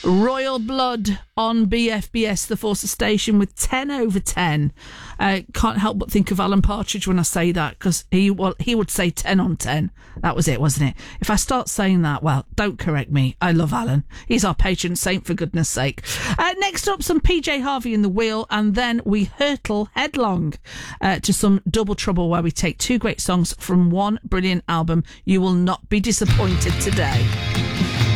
Royal Blood on BFBS, the Forces Station, with 10 over 10. Can't help but think of Alan Partridge when I say that, because he would say 10 on 10. That was it, wasn't it? If I start saying that, well, don't correct me. I love Alan. He's our patron saint, for goodness sake. Next up, some PJ Harvey in the Wheel, and then we hurtle headlong to some Double Trouble, where we take two great songs from one brilliant album. You will not be disappointed today.